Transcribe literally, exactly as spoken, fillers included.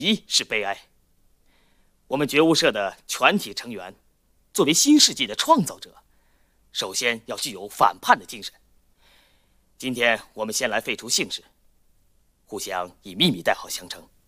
一是悲哀。我们觉悟社的全体成员，作为新世纪的创造者，首先要具有反叛的精神。今天我们先来废除姓氏，互相以秘密代号相称。